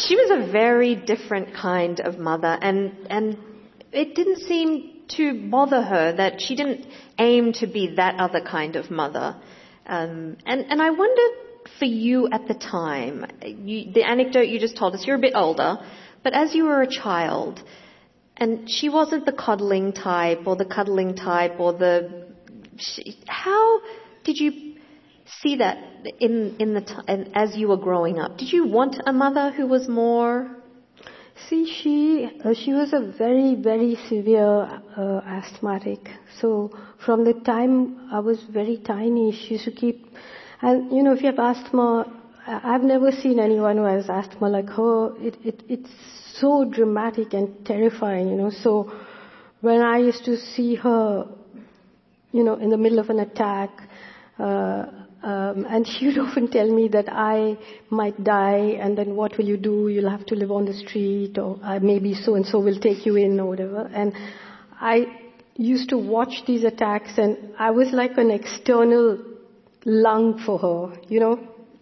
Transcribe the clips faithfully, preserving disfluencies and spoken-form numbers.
she was a very different kind of mother, and and it didn't seem to bother her that she didn't aim to be that other kind of mother. Um, and and I wondered for you at the time, you, the anecdote you just told us, you're a bit older, but as you were a child, and she wasn't the coddling type or the cuddling type or the, she, how did you see that in in the t- as you were growing up? Did you want a mother who was more? See, she uh, she was a very very severe uh, asthmatic. So from the time I was very tiny, she used to keep. And you know, if you have asthma, I've never seen anyone who has asthma like her. It it it's so dramatic and terrifying, you know. So when I used to see her, you know, in the middle of an attack. Uh, Um, and she would often tell me that I might die, and then what will you do? You'll have to live on the street, or uh, maybe so-and-so will take you in, or whatever. And I used to watch these attacks, and I was like an external lung for her, you know.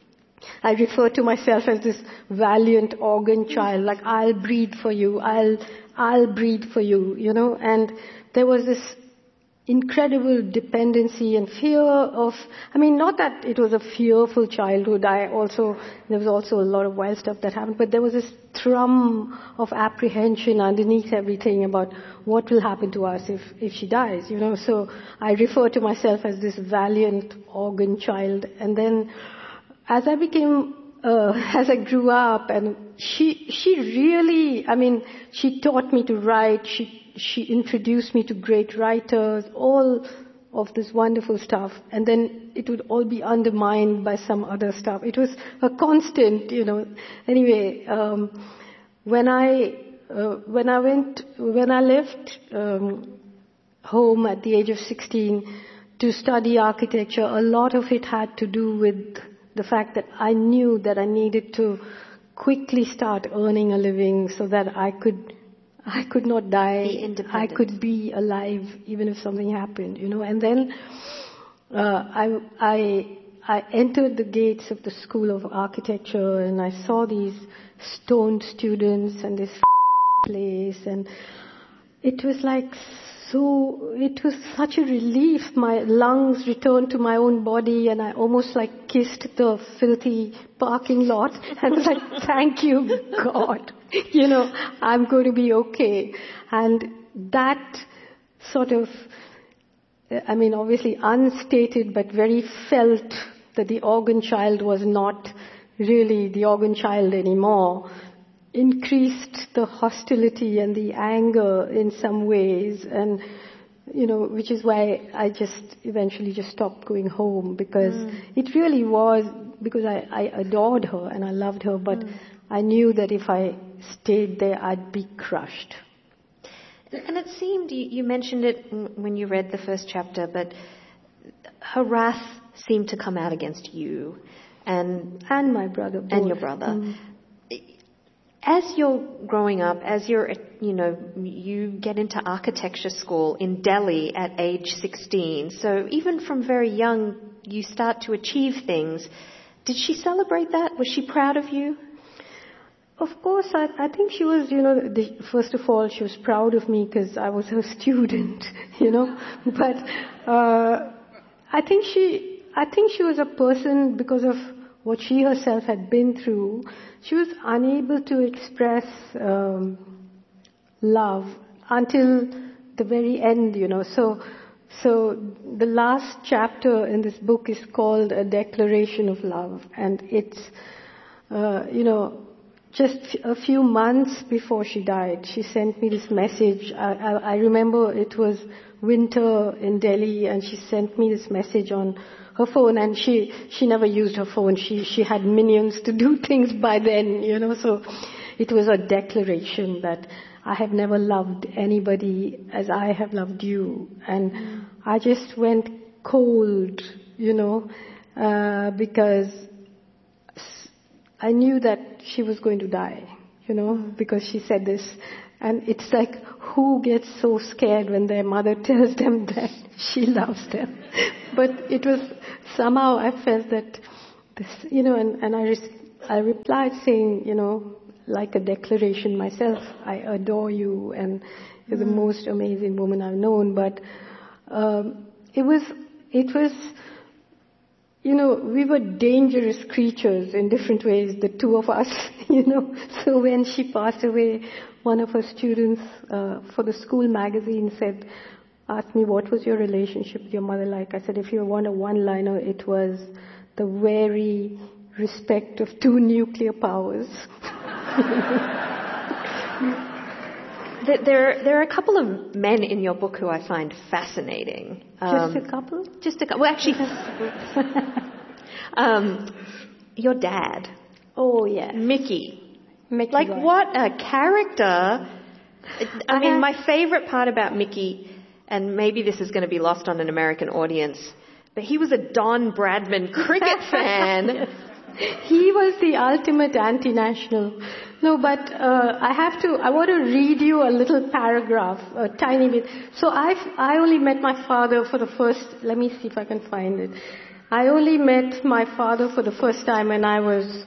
I refer to myself as this valiant organ child, like I'll breathe for you, I'll, I'll breathe for you, you know. And there was this incredible dependency and fear of, I mean, not that it was a fearful childhood. I also, there was also a lot of wild stuff that happened, but there was this thrum of apprehension underneath everything about what will happen to us if, if she dies, you know. So I refer to myself as this valiant organ child. And then as I became, uh, as I grew up, and she, she really, I mean, she taught me to write, she She introduced me to great writers, all of this wonderful stuff, and then it would all be undermined by some other stuff. It was a constant, you know. Anyway, um, when I uh, when I went when I left um, home at the age of sixteen to study architecture, a lot of it had to do with the fact that I knew that I needed to quickly start earning a living so that I could. I could not die. Be independent. I could be alive even if something happened, you know. And then uh, I, I, I entered the gates of the School of Architecture, and I saw these stoned students and this place, and it was like so. It was such a relief. My lungs returned to my own body, and I almost like kissed the filthy parking lot and was like, "Thank you, God." You know, I'm going to be okay. And that sort of, I mean, obviously unstated, but very felt that the organ child was not really the organ child anymore, increased the hostility and the anger in some ways. And, you know, which is why I just eventually just stopped going home, because mm. it really was, because I, I adored her and I loved her, but mm. I knew that if I stayed there, I'd be crushed. And it seemed, you, you mentioned it when you read the first chapter, but her wrath seemed to come out against you. And and my brother. Both. And your brother. Mm. As you're growing up, as you're, you know, you get into architecture school in Delhi at age sixteen. So even from very young, you start to achieve things. Did she celebrate that? Was she proud of you? Of course, I, I think she was, you know, the, first of all, she was proud of me because I was her student, you know. But uh, I think she, I think she was a person, because of what she herself had been through, she was unable to express um, love until the very end, you know. So, so the last chapter in this book is called A Declaration of Love, and it's, uh, you know. Just a few months before she died, she sent me this message. I, I, I remember it was winter in Delhi, and she sent me this message on her phone, and she, she never used her phone. She, she had minions to do things by then, you know, so it was a declaration that I have never loved anybody as I have loved you. And mm. I just went cold, you know, uh, because I knew that she was going to die, you know, because she said this. And it's like, who gets so scared when their mother tells them that she loves them? But it was, somehow I felt that this, you know, and, and I, res- I replied saying, you know, like a declaration myself. I adore you, and you're the most amazing woman I've known. But um, it was, it was, you know, we were dangerous creatures in different ways, the two of us, you know. So when she passed away, one of her students uh, for the school magazine said, asked me, what was your relationship with your mother like? I said, if you want a one-liner, it was the wary respect of two nuclear powers. There, there are a couple of men in your book who I find fascinating. Um, Just a couple? Just a couple. Well, actually, um, your dad. Oh, yes. Mickey. Mickey like, Roy. what a character. I, I mean, have... my favorite part about Mickey, and maybe this is going to be lost on an American audience, but he was a Don Bradman cricket fan. Yes. He was the ultimate anti-national. No, but uh, I have to, I want to read you a little paragraph, a tiny bit. So I've, I only met my father for the first, let me see if I can find it. I only met my father for the first time when I was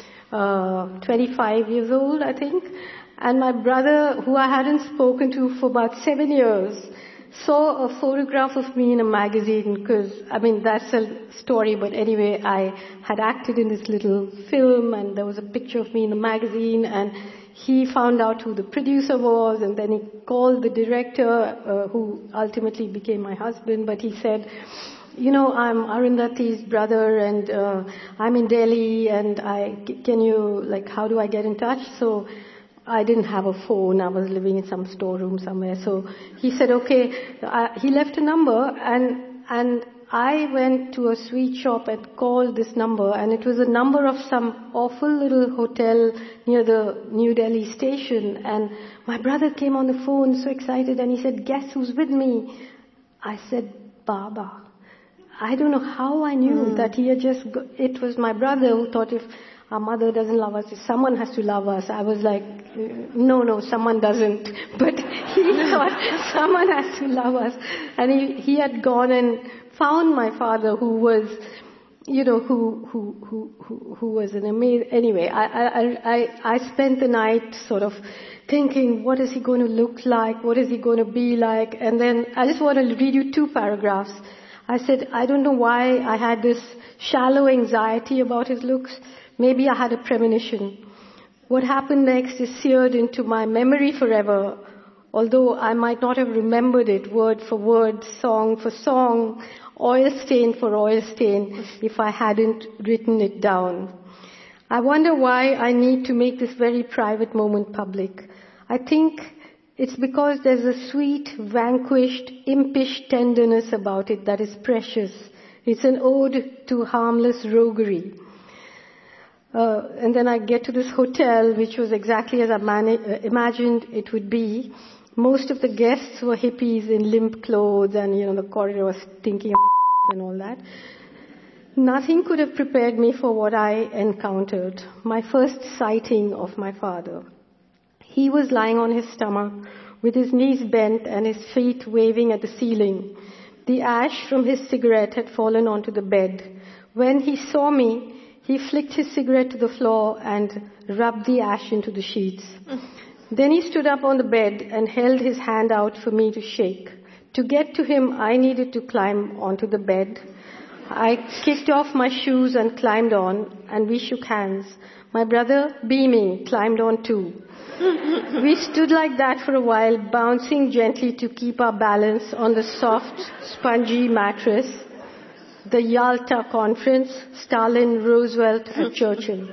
uh, twenty-five years old, I think. And my brother, who I hadn't spoken to for about seven years, saw a photograph of me in a magazine because, I mean, that's a story, but anyway, I had acted in this little film and there was a picture of me in the magazine, and he found out who the producer was, and then he called the director, uh, who ultimately became my husband, but he said, you know, I'm Arundhati's brother and uh, I'm in Delhi, and I, can you, like, how do I get in touch? So I didn't have a phone. I was living in some storeroom somewhere. So he said, okay. I, he left a number, and and I went to a sweet shop and called this number, and it was a number of some awful little hotel near the New Delhi station. And my brother came on the phone so excited, and he said, guess who's with me? I said, Baba. I don't know how I knew mm. that he had just, go- it was my brother who thought if our mother doesn't love us, someone has to love us. I was like, no, no, someone doesn't. But he thought someone has to love us. And he, he had gone and found my father, who was, you know, who who who who, who was an amazing. Anyway, I, I I I spent the night sort of thinking, what is he going to look like? What is he going to be like? And then I just want to read you two paragraphs. I said, I don't know why I had this shallow anxiety about his looks. Maybe I had a premonition. What happened next is seared into my memory forever, although I might not have remembered it word for word, song for song, oil stain for oil stain, if I hadn't written it down. I wonder why I need to make this very private moment public. I think it's because there's a sweet, vanquished, impish tenderness about it that is precious. It's an ode to harmless roguery. Uh, and then I get to this hotel, which was exactly as I mani- uh, imagined it would be. Most of the guests were hippies in limp clothes, and, you know, the corridor was stinking of and all that. Nothing could have prepared me for what I encountered. My first sighting of my father. He was lying on his stomach, with his knees bent and his feet waving at the ceiling. The ash from his cigarette had fallen onto the bed. When he saw me, he flicked his cigarette to the floor and rubbed the ash into the sheets. Then he stood up on the bed and held his hand out for me to shake. To get to him, I needed to climb onto the bed. I kicked off my shoes and climbed on, and we shook hands. My brother, beaming, climbed on too. We stood like that for a while, bouncing gently to keep our balance on the soft, spongy mattress. The Yalta Conference, Stalin, Roosevelt, and Churchill.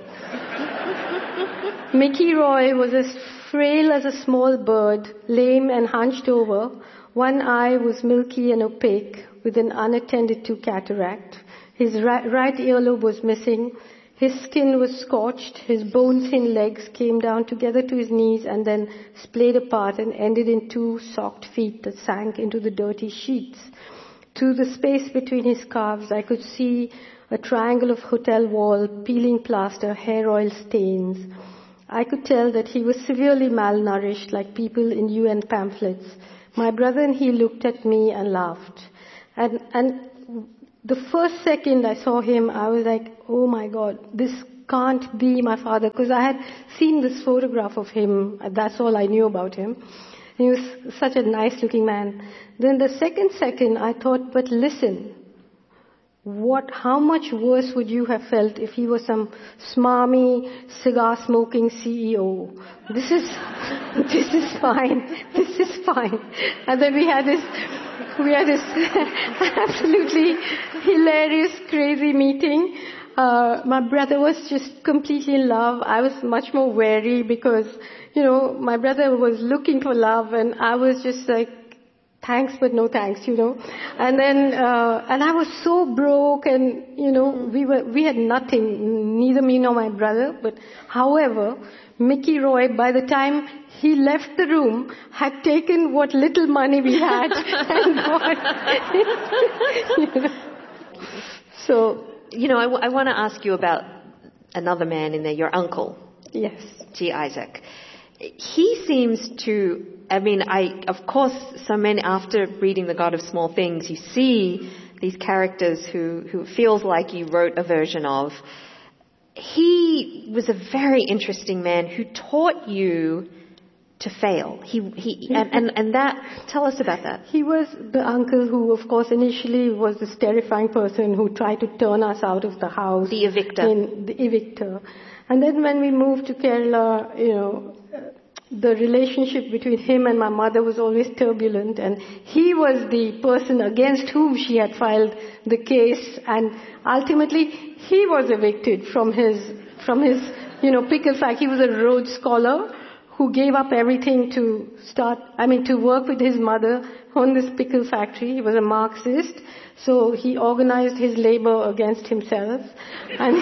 Mickey Roy was as frail as a small bird, lame and hunched over. One eye was milky and opaque, with an unattended to cataract. His right, right earlobe was missing. His skin was scorched. His bone-thin legs came down together to his knees and then splayed apart and ended in two socked feet that sank into the dirty sheets. Through the space between his calves, I could see a triangle of hotel wall, peeling plaster, hair oil stains. I could tell that he was severely malnourished, like people in U N pamphlets. My brother and he looked at me and laughed. And, and the first second I saw him, I was like, oh my God, this can't be my father, because I had seen this photograph of him. That's all I knew about him. He was such a nice-looking man. Then the second second, I thought, but listen, what? How much worse would you have felt if he was some smarmy, cigar-smoking C E O? This is, this is fine. This is fine. And then we had this, we had this absolutely hilarious, crazy meeting. Uh, my brother was just completely in love. I was much more wary because, you know, my brother was looking for love, and I was just like, thanks but no thanks, you know. And then, uh, and I was so broke, and, you know, we were, we had nothing, neither me nor my brother. But however, Mickey Roy, by the time he left the room, had taken what little money we had and bought. You know. So, you know, I, w- I want to ask you about another man in there, your uncle. Yes. T. Isaac. He seems to, I mean, I, of course, so many, after reading The God of Small Things, you see these characters who, who it feels like you wrote a version of. He was a very interesting man who taught you to fail. He, he, and, and, and that, tell us about that. He was the uncle who, of course, initially was this terrifying person who tried to turn us out of the house. The evictor. In, the evictor. And then when we moved to Kerala, you know, the relationship between him and my mother was always turbulent, and he was the person against whom she had filed the case, and ultimately he was evicted from his, from his, you know, pickle factory. He was a Rhodes Scholar who gave up everything to start, I mean, to work with his mother on this pickle factory. He was a Marxist, so he organized his labor against himself. And,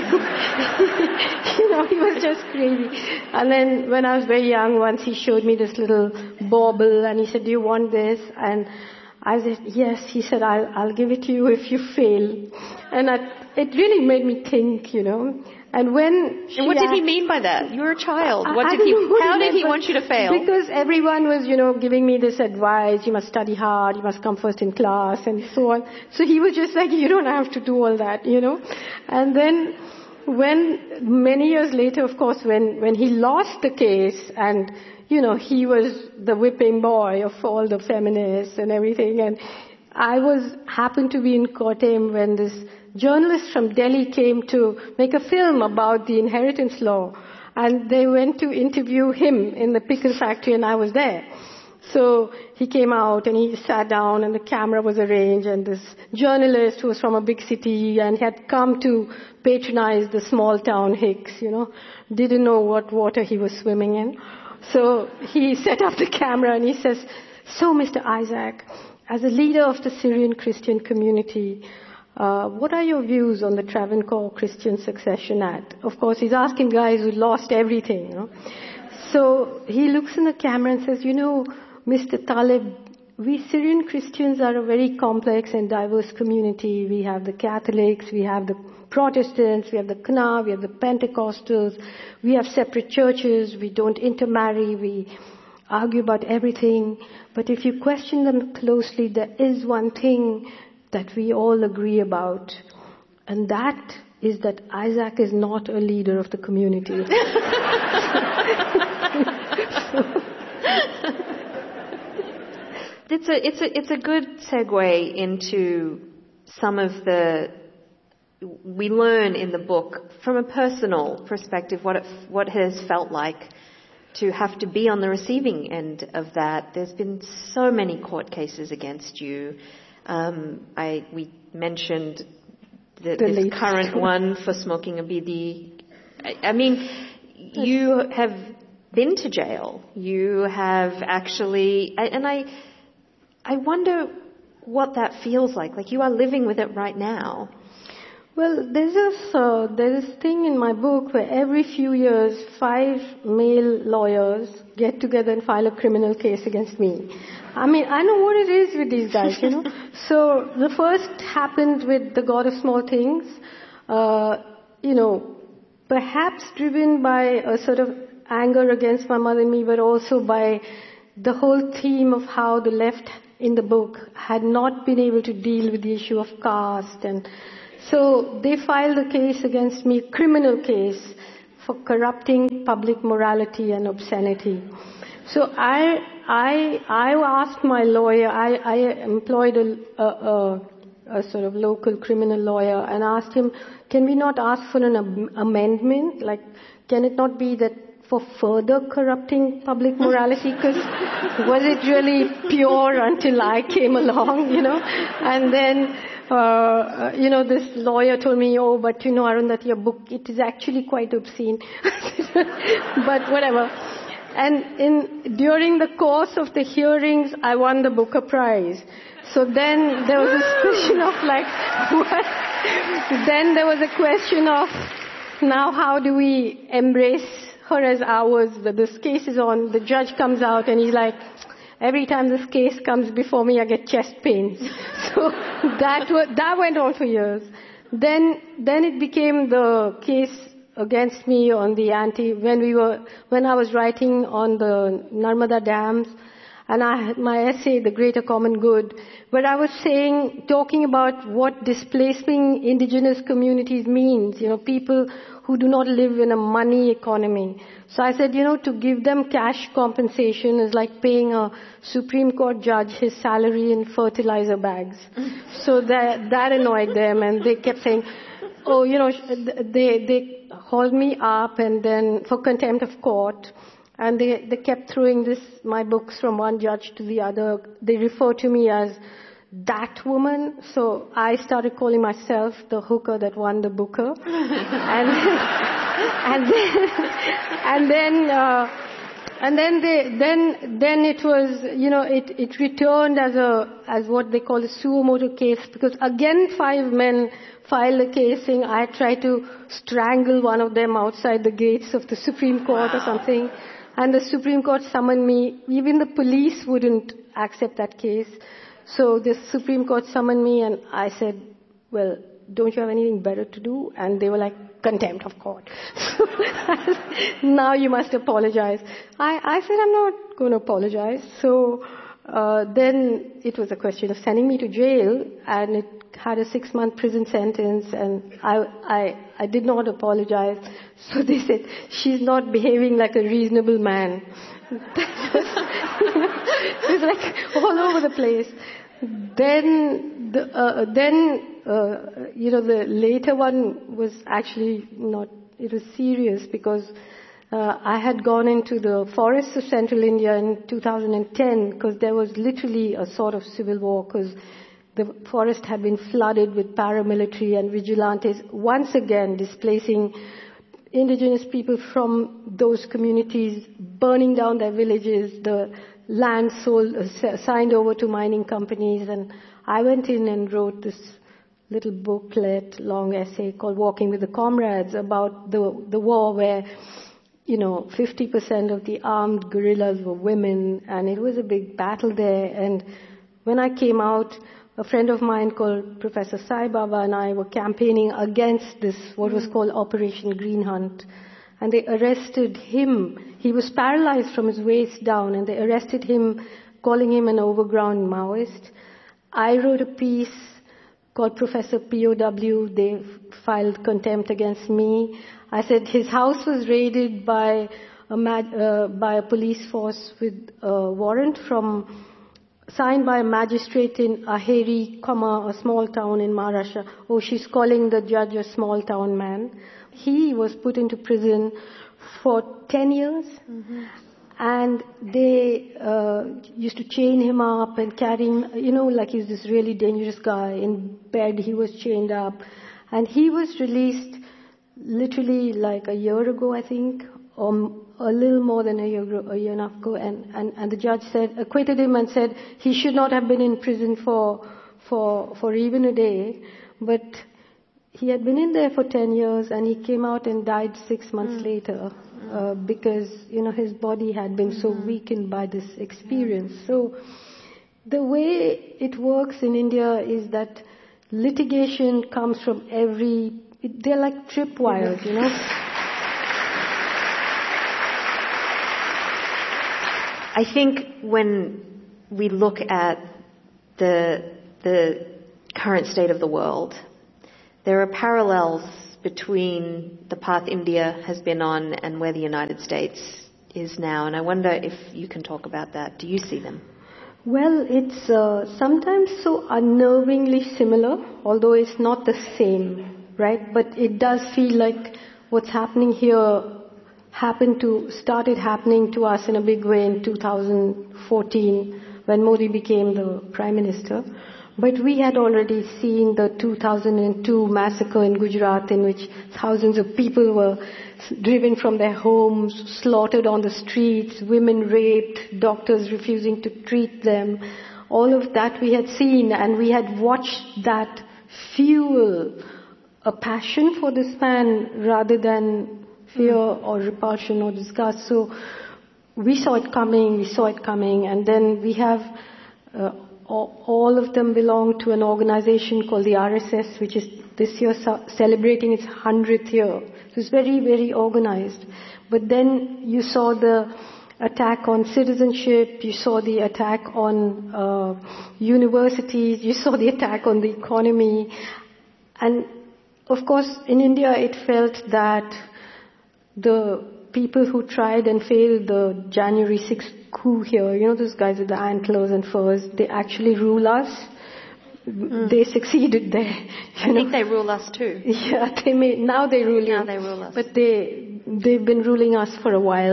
you know, he was just crazy. And then when I was very young, once he showed me this little bauble, and he said, do you want this? And I said, yes. He said, I'll, I'll give it to you if you fail. And I, it really made me think, you know. And when and what did he mean by that? You were a child. What I, did I he? what How he did he meant, want you to fail? Because everyone was, you know, giving me this advice. You must study hard. You must come first in class, and so on. So he was just like, you don't have to do all that, you know. And then, when many years later, of course, when when he lost the case, and you know, he was the whipping boy of all the feminists and everything, and I was happened to be in Kottayam when this journalist from Delhi came to make a film about the inheritance law, and they went to interview him in the pickle factory, and I was there. So he came out and he sat down, and the camera was arranged, and this journalist who was from a big city and had come to patronize the small town Hicks, you know, didn't know what water he was swimming in. So he set up the camera and he says, so Mister Isaac, as a leader of the Syrian Christian community, Uh, what are your views on the Travancore Christian Succession Act? Of course, he's asking guys who lost everything, you know. So he looks in the camera and says, you know, Mister Talib, we Syrian Christians are a very complex and diverse community. We have the Catholics, we have the Protestants, we have the Kna, we have the Pentecostals, we have separate churches, we don't intermarry, we argue about everything. But if you question them closely, there is one thing that we all agree about, and that is that Isaac is not a leader of the community. It's a it's a it's a good segue into some of the we learn in the book from a personal perspective what it what it has felt like to have to be on the receiving end of that. There's been so many court cases against you. Um, I we mentioned the, the this current one for smoking a bidi. I, I mean, you have been to jail. You have actually, and I, I wonder what that feels like. Like you are living with it right now. Well, there's this, uh, there's this thing in my book where every few years, five male lawyers get together and file a criminal case against me. I mean, I know what it is with these guys, you know. So the first happened with The God of Small Things, uh, you know, perhaps driven by a sort of anger against my mother and me, but also by the whole theme of how the left in the book had not been able to deal with the issue of caste and So they filed a case against me, criminal case, for corrupting public morality and obscenity. So I, I, I asked my lawyer, I, I employed a, a, a, a sort of local criminal lawyer and asked him, can we not ask for an am- amendment? Like, can it not be that for further corrupting public morality? Because was it really pure until I came along, you know? And then, uh, you know, this lawyer told me, oh, but you know, Arundhati, your book, it is actually quite obscene. But whatever. And in, during the course of the hearings, I won the Booker Prize. So then there was this question of like, what? Then there was a question of, now how do we embrace her as ours? This case is on, the judge comes out and he's like, every time this case comes before me, I get chest pains. So that was, that went on for years. Then, then it became the case against me on the anti, when we were, when I was writing on the Narmada dams, and I had my essay, The Greater Common Good, where I was saying, talking about what displacing indigenous communities means, you know, people who do not live in a money economy. So I said, you know, to give them cash compensation is like paying a Supreme Court judge his salary in fertilizer bags. So that, that annoyed them, and they kept saying, oh, you know, they, they hauled me up and then for contempt of court. And they, they kept throwing this, my books from one judge to the other. They refer to me as that woman. So I started calling myself the hooker that won the Booker. and, and then, and then, uh, and then they, then, then it was, you know, it, it returned as a, as what they call a suo motu case, because again five men filed a case saying I tried to strangle one of them outside the gates of the Supreme Court or something. And the Supreme Court summoned me. Even the police wouldn't accept that case. So the Supreme Court summoned me and I said, well, don't you have anything better to do? And they were like, contempt of court. So now you must apologize. I, I said, I'm not going to apologize. So uh, then it was a question of sending me to jail, and it had a six-month prison sentence, and I, I, I did not apologize. So they said, she's not behaving like a reasonable man. That was, you know, it was like all over the place. Then, the, uh, then, uh, you know, the later one was actually not, it was serious because uh, I had gone into the forests of central India in two thousand ten because there was literally a sort of civil war because the forest had been flooded with paramilitary and vigilantes, once again displacing indigenous people from those communities, burning down their villages, the land sold, uh, signed over to mining companies. And I went in and wrote this little booklet, long essay called Walking with the Comrades about the, the war where, you know, fifty percent of the armed guerrillas were women, and it was a big battle there. And when I came out, a friend of mine called Professor Sai Baba and I were campaigning against this, what was called Operation Green Hunt. And they arrested him. He was paralyzed from his waist down, and they arrested him, calling him an overground Maoist. I wrote a piece called Professor P O W. They filed contempt against me. I said his house was raided by a, mag- uh, by a police force with a warrant from signed by a magistrate in Aheri, a small town in Maharashtra. Oh, she's calling the judge a small town man. He was put into prison for ten years. Mm-hmm. And they uh, used to chain him up and carry him, you know, like he's this really dangerous guy. In bed, he was chained up. And he was released literally like a year ago, I think, or a little more than a year, a year and a half ago. And, and, and the judge said, acquitted him and said he should not have been in prison for, for, for even a day. But he had been in there for ten years, and he came out and died six months mm. later. Uh, because, you know, his body had been mm-hmm. so weakened by this experience. Mm. So the way it works in India is that litigation comes from every, it, they're like tripwires, you know. I think when we look at the the current state of the world, there are parallels between the path India has been on and where the United States is now. And I wonder if you can talk about that. Do you see them? Well, it's uh, sometimes so unnervingly similar, although it's not the same, right? But it does feel like what's happening here happened to, started happening to us in a big way in two thousand fourteen when Modi became the Prime Minister. But we had already seen the two thousand two massacre in Gujarat, in which thousands of people were driven from their homes, slaughtered on the streets, women raped, doctors refusing to treat them. All of that we had seen, and we had watched that fuel a passion for this man rather than fear or repulsion or disgust. So we saw it coming, we saw it coming, and then we have... Uh, all of them belong to an organization called the R S S, which is this year celebrating its hundredth year. So it's very, very organized. But then you saw the attack on citizenship, you saw the attack on uh, universities, you saw the attack on the economy. And of course, in India, it felt that the people who tried and failed the January sixth coup here, you know, those guys with the antlers and furs, they actually rule us. Mm. They succeeded there. I know? think they rule us too. Yeah, they may, now they rule now you. they rule us. But they, they've been ruling us for a while.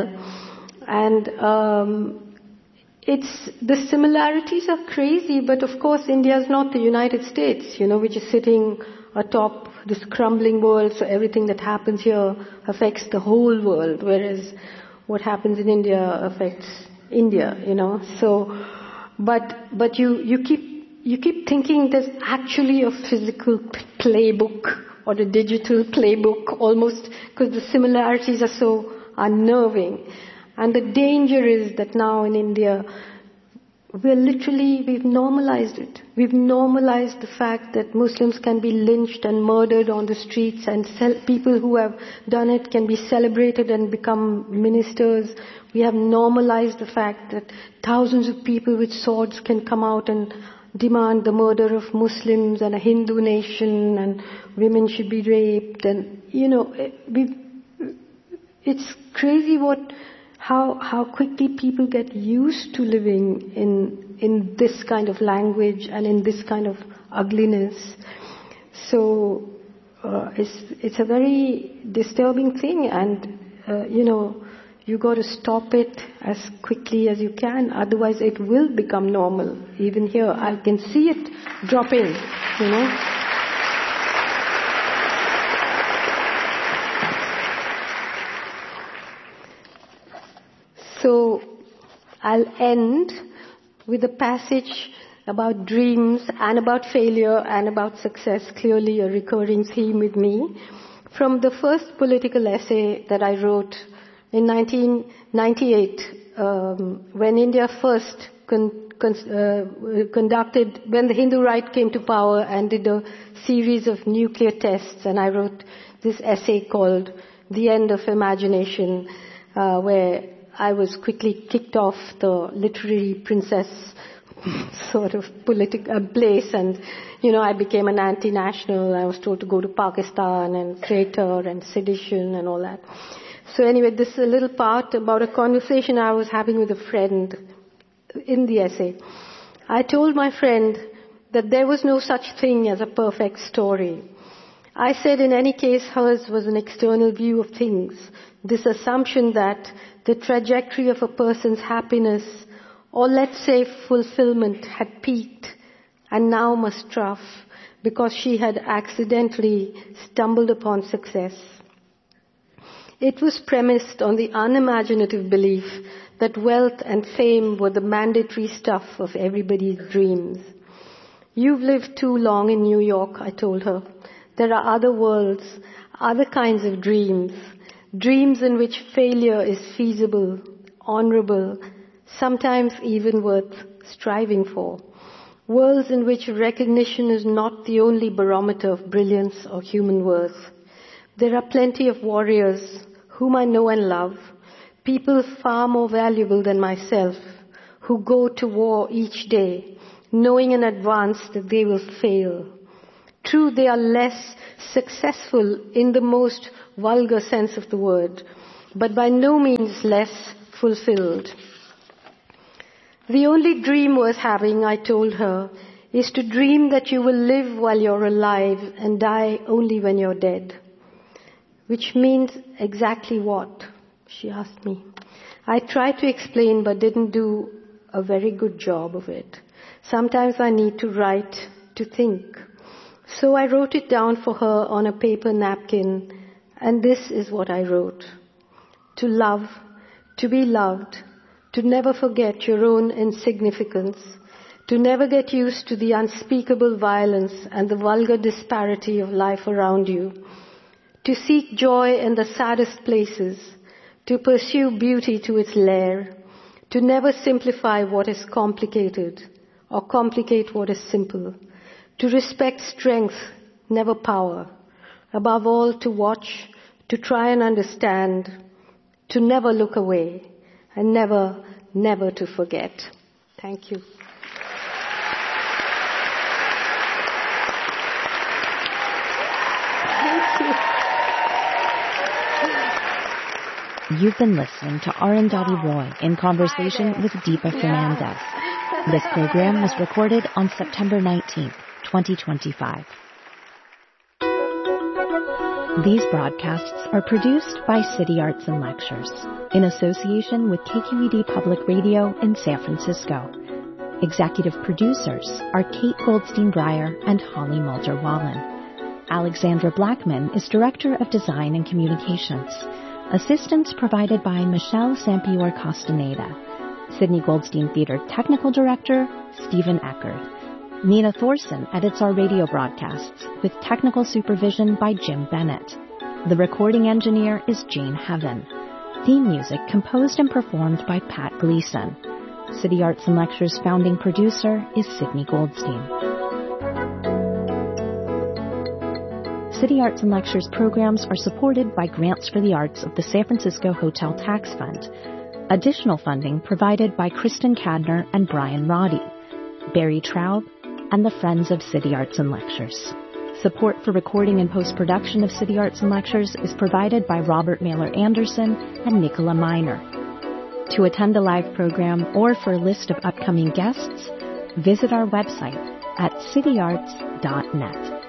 And um, it's, the similarities are crazy, but of course India is not the United States, you know, which is sitting atop this crumbling world, so everything that happens here affects the whole world, whereas what happens in India affects India, you know. So, but but you you keep you keep thinking there's actually a physical playbook or a digital playbook almost, because the similarities are so unnerving, and the danger is that now in India we're literally we've normalized it. We've normalized the fact that Muslims can be lynched and murdered on the streets, and cel- people who have done it can be celebrated and become ministers. We have normalized the fact that thousands of people with swords can come out and demand the murder of Muslims and a Hindu nation, and women should be raped. And, you know, we, it's crazy what, how, how quickly people get used to living in, in this kind of language and in this kind of ugliness. So, uh, it's, it's a very disturbing thing, and, uh, you know, you got to stop it as quickly as you can, otherwise it will become normal. Even here, I can see it dropping, you know. So, I'll end with a passage about dreams and about failure and about success, clearly a recurring theme with me, from the first political essay that I wrote in nineteen ninety-eight, um, when India first con- con- uh, conducted, when the Hindu right came to power and did a series of nuclear tests, and I wrote this essay called The End of Imagination, uh, where I was quickly kicked off the literary princess sort of political uh, place, and, you know, I became an anti-national. I was told to go to Pakistan and traitor and sedition and all that. So anyway, this is a little part about a conversation I was having with a friend in the essay. I told my friend that there was no such thing as a perfect story. I said in any case hers was an external view of things, this assumption that the trajectory of a person's happiness, or let's say fulfillment, had peaked and now must trough because she had accidentally stumbled upon success. It was premised on the unimaginative belief that wealth and fame were the mandatory stuff of everybody's dreams. You've lived too long in New York, I told her. There are other worlds, other kinds of dreams, dreams in which failure is feasible, honorable, sometimes even worth striving for. Worlds in which recognition is not the only barometer of brilliance or human worth. There are plenty of warriors whom I know and love, people far more valuable than myself, who go to war each day, knowing in advance that they will fail. True, they are less successful in the most vulgar sense of the word, but by no means less fulfilled. The only dream worth having, I told her, is to dream that you will live while you're alive and die only when you're dead. Which means exactly what? She asked me. I tried to explain but didn't do a very good job of it. Sometimes I need to write to think. So I wrote it down for her on a paper napkin, and this is what I wrote. To love, to be loved, to never forget your own insignificance, to never get used to the unspeakable violence and the vulgar disparity of life around you, to seek joy in the saddest places, to pursue beauty to its lair, to never simplify what is complicated or complicate what is simple, to respect strength, never power, above all to watch, to try and understand, to never look away, and never, never to forget. Thank you. You've been listening to Arundhati Roy in conversation with Deepa Fernandez. This program was recorded on September nineteenth, twenty twenty-five. These broadcasts are produced by City Arts and Lectures in association with K Q E D Public Radio in San Francisco. Executive producers are Kate Goldstein-Breyer and Holly Mulder-Wallen. Alexandra Blackman is Director of Design and Communications. Assistance provided by Michelle Sampior Castaneda. Sydney Goldstein Theater Technical Director, Stephen Eckert. Nina Thorson edits our radio broadcasts with technical supervision by Jim Bennett. The recording engineer is Jane Heaven. Theme music composed and performed by Pat Gleason. City Arts and Lectures founding producer is Sydney Goldstein. City Arts and Lectures programs are supported by grants for the arts of the San Francisco Hotel Tax Fund. Additional funding provided by Kristen Cadner and Brian Roddy, Barry Traub, and the Friends of City Arts and Lectures. Support for recording and post-production of City Arts and Lectures is provided by Robert Mailer Anderson and Nicola Miner. To attend a live program or for a list of upcoming guests, visit our website at city arts dot net.